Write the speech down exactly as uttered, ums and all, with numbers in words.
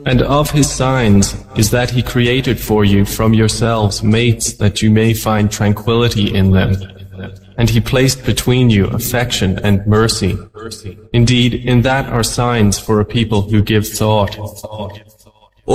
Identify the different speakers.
Speaker 1: And of his signs is that he created for you from yourselves mates that you may find tranquility in them. And he placed between you affection and mercy. Indeed, in that are signs for a people who give thought.